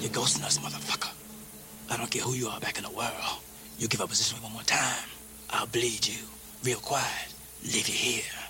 You're ghosting us, motherfucker. I don't care who you are back in the world. You give up position one more time, I'll bleed you. Real quiet. Leave you here.